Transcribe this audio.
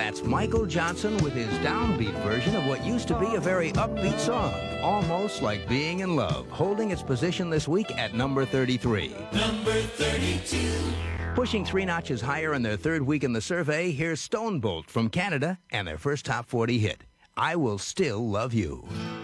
That's Michael Johnson with his downbeat version of what used to be a very upbeat song, Almost Like Being in Love, holding its position this week at number 33. Number 32. Pushing 3 notches higher in their third week in the survey, here's Stone Bolt from Canada and their first top 40 hit, I Will Still Love You.